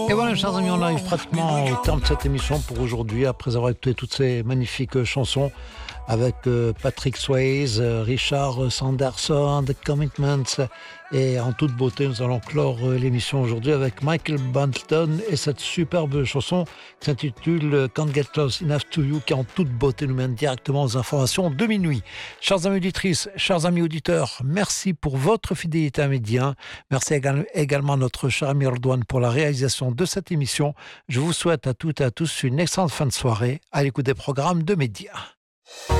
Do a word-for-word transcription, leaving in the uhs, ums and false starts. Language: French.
Et voilà, chers amis, on arrive pratiquement au terme de cette émission pour aujourd'hui, après avoir écouté toutes ces magnifiques euh, chansons avec euh, Patrick Swayze, euh, Richard Sanderson, The Commitments. Et en toute beauté, nous allons clore euh, l'émission aujourd'hui avec Michael Bolton et cette superbe chanson qui s'intitule Can't Get Close Enough to You, qui en toute beauté nous mène directement aux informations de minuit. Chers amis auditrices, chers amis auditeurs, merci pour votre fidélité à Média. Merci également à notre cher ami Redouane pour la réalisation de cette émission. Je vous souhaite à toutes et à tous une excellente fin de soirée à l'écoute des programmes de Média.